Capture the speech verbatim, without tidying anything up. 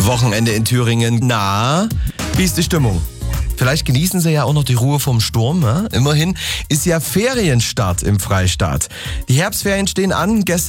Wochenende in Thüringen. Na, wie ist die Stimmung? Vielleicht genießen Sie ja auch noch die Ruhe vom Sturm. Ja? Immerhin ist ja Ferienstart im Freistaat. Die Herbstferien stehen an. Gestern